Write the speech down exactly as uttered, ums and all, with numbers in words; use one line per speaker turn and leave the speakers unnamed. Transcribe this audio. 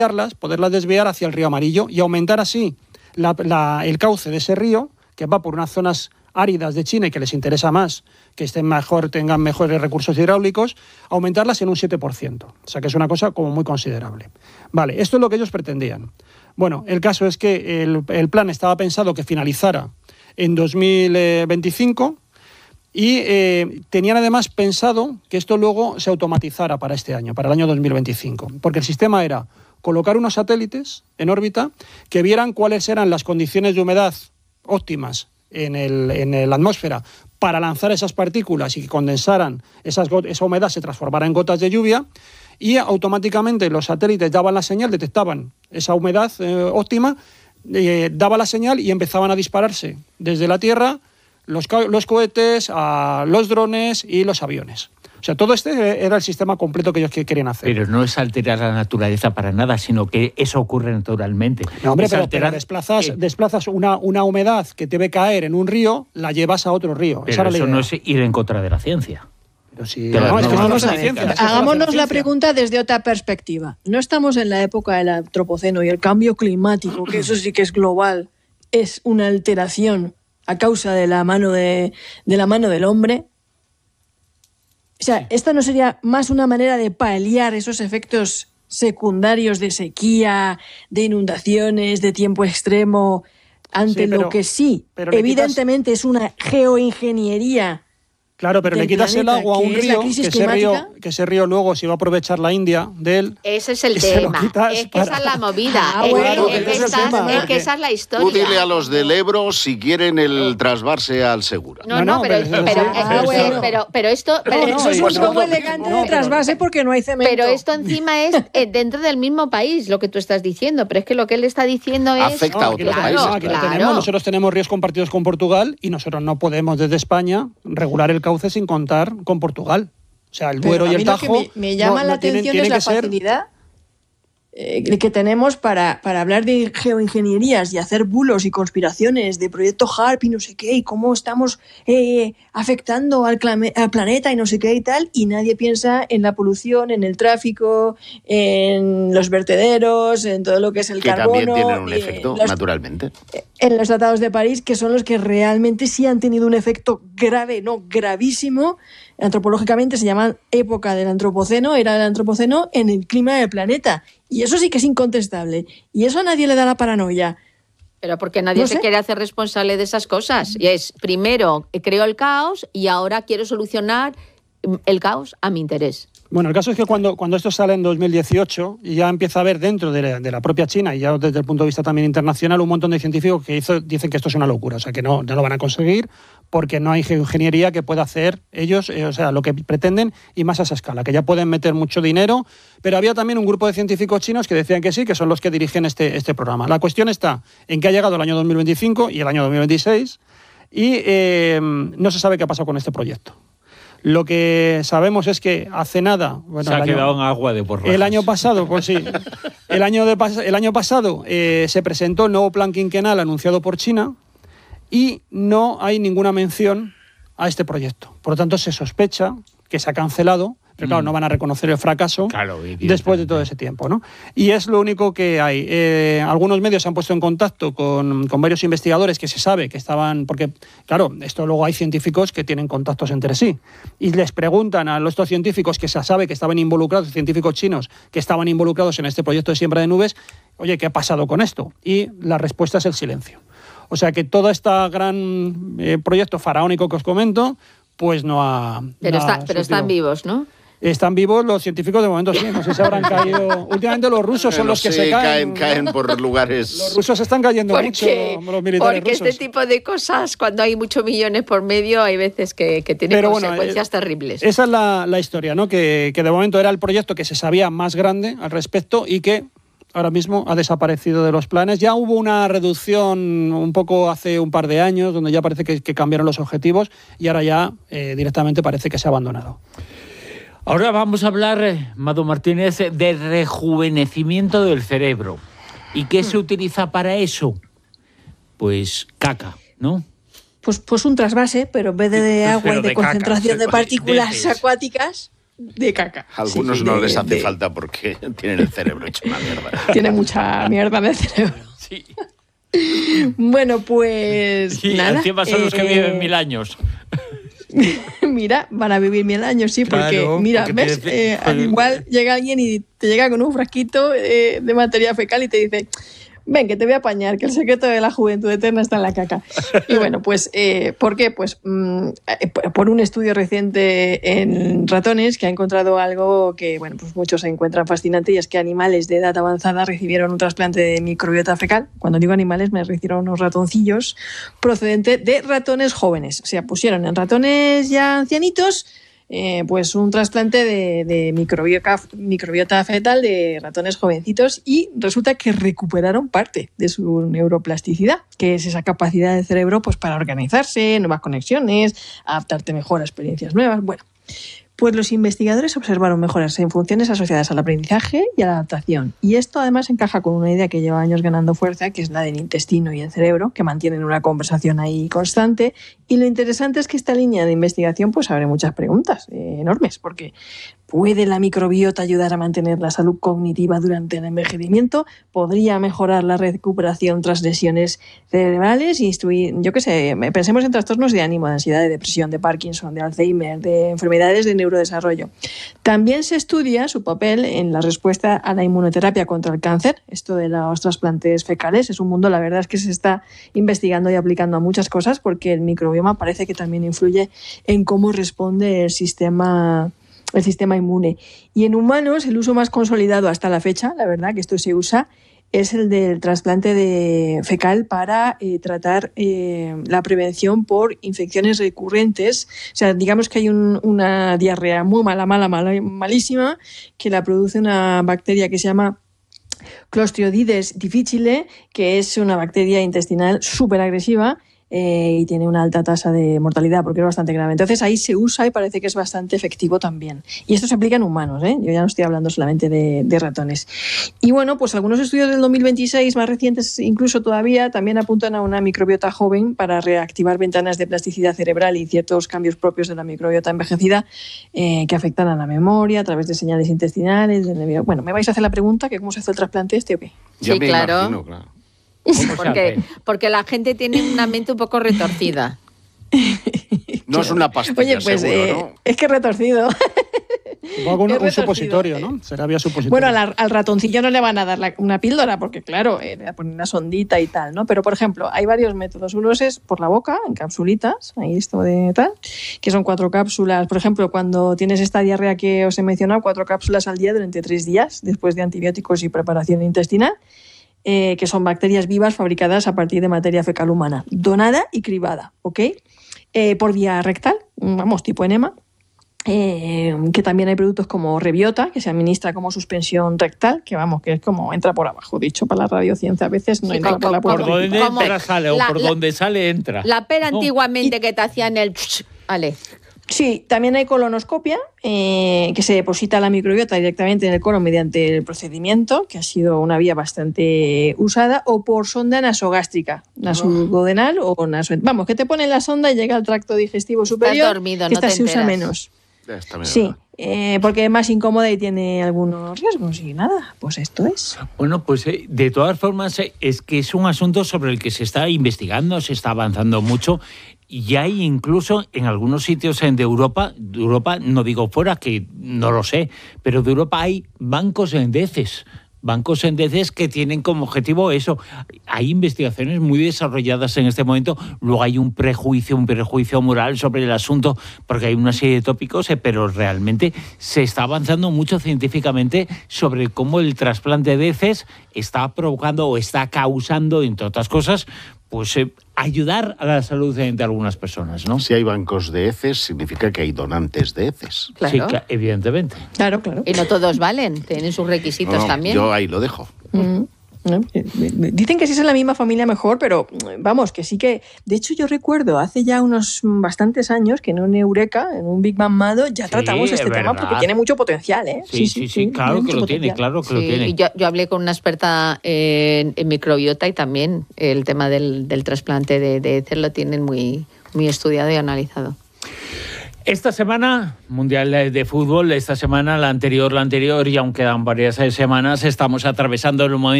poderlas desviar hacia el río Amarillo y aumentar así la, la, el cauce de ese río, que va por unas zonas áridas de China y que les interesa más que estén mejor, tengan mejores recursos hidráulicos, aumentarlas en un siete por ciento. O sea que es una cosa como muy considerable. Vale, esto es lo que ellos pretendían. Bueno, el caso es que el, el plan estaba pensado que finalizara en dos mil veinticinco y eh, tenían además pensado que esto luego se automatizara para este año, para el año dos mil veinticinco, porque el sistema era colocar unos satélites en órbita que vieran cuáles eran las condiciones de humedad óptimas en, el, en la atmósfera para lanzar esas partículas y que condensaran, esas, esa humedad se transformara en gotas de lluvia, y automáticamente los satélites daban la señal, detectaban esa humedad eh, óptima, eh, daba la señal y empezaban a dispararse desde la Tierra los, los cohetes, a los drones y los aviones. O sea, todo este era el sistema completo que ellos querían hacer.
Pero no es alterar la naturaleza para nada, sino que eso ocurre naturalmente.
No, hombre,
es
pero,
alterar...
pero desplazas, desplazas una, una humedad que debe caer en un río, la llevas a otro río.
Pero
Esa
eso no es ir en contra de la ciencia.
Pero si, no, es que no, no es la ciencia. Es que
Hagámonos
es
la, la pregunta desde otra perspectiva. No estamos en la época del antropoceno y el cambio climático, que eso sí que es global, es una alteración a causa de la mano, de, de la mano del hombre. O sea, ¿esta no sería más una manera de paliar esos efectos secundarios de sequía, de inundaciones, de tiempo extremo, ante sí, pero, lo que sí, evidentemente quitas... es una geoingeniería?
Claro, pero le quitas el agua a un río que, ese río, que ese río luego se va a aprovechar la India de él.
Ese es el tema. Es que para... esa es la movida. Ah, bueno, es, que, es, es, tema, es que esa es la historia.
Tú dile a los del Ebro si quieren el trasvase al Segura.
No, no, no pero, pero, pero, ah, bueno. pero, pero esto... Pero,
no, no, eso es un poco elegante no, de trasvase porque no hay cemento.
Pero esto encima es dentro del mismo país, lo que tú estás diciendo. Pero es que lo que él está diciendo es...
Afecta a otros países.
Nosotros tenemos ríos compartidos con Portugal y nosotros no podemos desde España regular el cauce sin contar con Portugal. O sea, el Duero y el Tajo...
Lo que me, me llama no, la no atención tienen, tienen es la facilidad eh, que tenemos para, para hablar de geoingenierías y hacer bulos y conspiraciones de proyecto HARP y no sé qué, y cómo estamos eh, afectando al, clame, al planeta y no sé qué y tal, y nadie piensa en la polución, en el tráfico, en los vertederos, en todo lo que es el
que
carbono.
Que también tienen un efecto,
los,
naturalmente.
En los tratados de París, que son los que realmente sí han tenido un efecto grave, no, gravísimo. Antropológicamente se llaman época del antropoceno, era del antropoceno en el clima del planeta. Y eso sí que es incontestable. Y eso a nadie le da la paranoia.
Pero porque nadie no se sé. quiere hacer responsable de esas cosas. Y es, primero, creo el caos y ahora quiero solucionar el caos a mi interés.
Bueno, el caso es que cuando, cuando esto sale en dos mil dieciocho y ya empieza a haber dentro de la, de la propia China y ya desde el punto de vista también internacional un montón de científicos que hizo, dicen que esto es una locura, o sea que no, no lo van a conseguir porque no hay geoingeniería que pueda hacer ellos, eh, o sea, lo que pretenden y más a esa escala, que ya pueden meter mucho dinero, pero había también un grupo de científicos chinos que decían que sí, que son los que dirigen este, este programa. La cuestión está en que ha llegado el año dos mil veinticinco y el año dos mil veintiséis y eh, no se sabe qué ha pasado con este proyecto. Lo que sabemos es que hace nada... Bueno,
se ha
el año,
quedado en agua de borrajas.
El año pasado, pues sí. El año, de, el año pasado eh, se presentó el nuevo plan quinquenal anunciado por China y no hay ninguna mención a este proyecto. Por lo tanto, se sospecha que se ha cancelado, pero claro, no van a reconocer el fracaso
claro,
después de todo ese tiempo, ¿no? Y es lo único que hay. Eh, algunos medios se han puesto en contacto con, con varios investigadores que se sabe que estaban... Porque, claro, esto luego hay científicos que tienen contactos entre sí. Y les preguntan a estos científicos que se sabe que estaban involucrados, científicos chinos que estaban involucrados en este proyecto de siembra de nubes, oye, ¿qué ha pasado con esto? Y la respuesta es el silencio. O sea que todo este gran eh, proyecto faraónico que os comento, pues no ha...
Pero,
no
está,
ha
pero están vivos, ¿no?
Están vivos los científicos de momento, sí. No sé si habrán caído... Últimamente los rusos son los que
sí,
se caen.
caen. Caen por lugares...
Los rusos están cayendo
porque,
mucho, los militares
porque
rusos.
Este tipo de cosas, cuando hay muchos millones por medio, hay veces que, que tienen
Pero
consecuencias
bueno,
terribles.
Esa es la, la historia, ¿no? Que, que de momento era el proyecto que se sabía más grande al respecto y que ahora mismo ha desaparecido de los planes. Ya hubo una reducción un poco hace un par de años, donde ya parece que, que cambiaron los objetivos y ahora ya eh, directamente parece que se ha abandonado.
Ahora vamos a hablar, Mado Martínez, de rejuvenecimiento del cerebro. ¿Y qué se utiliza para eso? Pues caca, ¿no?
Pues, pues un trasvase, pero en vez de, de agua pero y de, de concentración caca, de partículas de acuáticas, de caca.
A algunos
sí,
no
de,
les hace
de...
falta porque tienen el cerebro hecho una mierda.
Tiene mucha mierda en el cerebro.
Sí.
Bueno, pues
Sí,
nada.
encima son los que
eh,
viven mil años.
Mira, van a vivir mil años, sí, porque,
Claro,
mira,
porque
¿ves?
te-
Eh, al igual llega alguien y te llega con un frasquito eh, de materia fecal y te dice, ven, que te voy a apañar, que el secreto de la juventud eterna está en la caca. Y bueno, pues, eh, ¿por qué? Pues mm, eh, por un estudio reciente en ratones que ha encontrado algo que, bueno, pues muchos encuentran fascinante, y es que animales de edad avanzada recibieron un trasplante de microbiota fecal. Cuando digo animales me refiero a unos ratoncillos procedente de ratones jóvenes. O sea, pusieron en ratones ya ancianitos Eh, pues un trasplante de, de microbiota, microbiota fetal de ratones jovencitos, y resulta que recuperaron parte de su neuroplasticidad, que es esa capacidad del cerebro pues para organizarse, nuevas conexiones, adaptarte mejor a experiencias nuevas. Bueno, pues los investigadores observaron mejoras en funciones asociadas al aprendizaje y a la adaptación. Y esto además encaja con una idea que lleva años ganando fuerza, que es la del intestino y el cerebro, que mantienen una conversación ahí constante. Y lo interesante es que esta línea de investigación pues abre muchas preguntas eh, enormes, porque ¿puede la microbiota ayudar a mantener la salud cognitiva durante el envejecimiento? ¿Podría mejorar la recuperación tras lesiones cerebrales? Instruir, yo qué sé, pensemos en trastornos de ánimo, de ansiedad, de depresión, de Parkinson, de Alzheimer, de enfermedades de neurodesarrollo. También se estudia su papel en la respuesta a la inmunoterapia contra el cáncer. Esto de los trasplantes fecales es un mundo, la verdad es que se está investigando y aplicando a muchas cosas, porque el microbioma parece que también influye en cómo responde el sistema el sistema inmune. Y en humanos, el uso más consolidado hasta la fecha, la verdad que esto se usa, es el del trasplante de fecal para eh, tratar eh, la prevención por infecciones recurrentes. O sea, digamos que hay un, una diarrea muy mala, mala, mala, malísima, que la produce una bacteria que se llama Clostridioides difficile, que es una bacteria intestinal súper agresiva, Eh, y tiene una alta tasa de mortalidad porque es bastante grave. Entonces ahí se usa y parece que es bastante efectivo también. Y esto se aplica en humanos, ¿eh? Yo ya no estoy hablando solamente de, de ratones. Y bueno, pues algunos estudios del dos mil veintiséis, más recientes incluso todavía, también apuntan a una microbiota joven para reactivar ventanas de plasticidad cerebral y ciertos cambios propios de la microbiota envejecida eh, que afectan a la memoria a través de señales intestinales. De... Bueno, ¿me vais a hacer la pregunta que cómo se hace el trasplante este o qué?
Yo
Sí,
me
claro.
imagino, claro.
Porque, porque la gente tiene una mente un poco retorcida.
No es una pastilla,
Oye, pues
seguro,
eh,
¿no?
es que retorcido.
O un,
Es
un
retorcido.
supositorio, ¿no? Será vía supositorio.
Bueno, al, al ratoncillo no le van a dar la- una píldora, porque claro, eh, le van a poner una sondita y tal, ¿no? Pero, por ejemplo, hay varios métodos. Uno es por la boca, en capsulitas, ahí esto de tal, que son cuatro cápsulas. Por ejemplo, cuando tienes esta diarrea que os he mencionado, cuatro cápsulas al día durante tres días, después de antibióticos y preparación intestinal. Eh, que son bacterias vivas fabricadas a partir de materia fecal humana, donada y cribada, ¿ok? Eh, por vía rectal, vamos, tipo enema, eh, que también hay productos como Rebiota, que se administra como suspensión rectal, que vamos, que es como entra por abajo, dicho para la radiociencia, a veces no
Sí,
entra
como-
por la
Por
puerta.
donde
Como-
entra sale, o
la-
por
la-
donde sale entra.
La pera
No.
antiguamente que te hacían el... Vale.
Sí, también hay colonoscopia, eh, que se deposita la microbiota directamente en el colon mediante el procedimiento, que ha sido una vía bastante usada, o por sonda nasogástrica, nasoduodenal o naso... Vamos, que te ponen la sonda y llega al tracto digestivo superior,
dormido,
que
no
esta
te
se usa
enteras.
menos.
Ya está bien,
Sí,
¿verdad?
eh, porque es más incómoda y tiene algunos riesgos y nada, pues esto es.
Bueno, pues eh, de todas formas eh, es que es un asunto sobre el que se está investigando, se está avanzando mucho, y hay incluso en algunos sitios en de Europa, de Europa no digo fuera, que no lo sé, pero de Europa hay bancos en heces. Bancos en heces que tienen como objetivo eso. Hay investigaciones muy desarrolladas en este momento. Luego hay un prejuicio, un prejuicio moral sobre el asunto, porque hay una serie de tópicos, eh, pero realmente se está avanzando mucho científicamente sobre cómo el trasplante de heces está provocando o está causando, entre otras cosas, pues eh, ayudar a la salud de, de algunas personas, ¿no?
Si hay bancos de heces, significa que hay donantes de heces.
Claro.
Sí, cla- evidentemente.
Claro, claro.
Y no todos valen, tienen sus requisitos
No,
también.
yo ahí lo dejo.
Mm. ¿No? Dicen que si es en la misma familia mejor, pero vamos, que sí que... De hecho, yo recuerdo hace ya unos bastantes años que en un Eureka, en un Big Bang Mado, ya
Sí,
tratamos este
es
tema
verdad.
porque tiene mucho potencial, ¿eh?
Sí, sí, sí, claro que
mucho
lo tiene,
potencial.
claro que lo
Sí,
tiene.
y yo, yo hablé con una experta en, en microbiota y también el tema del, del trasplante de, de heces lo tienen muy, muy estudiado y analizado.
Esta semana, Mundial de Fútbol, esta semana, la anterior, la anterior, y aún quedan varias semanas, estamos atravesando el momento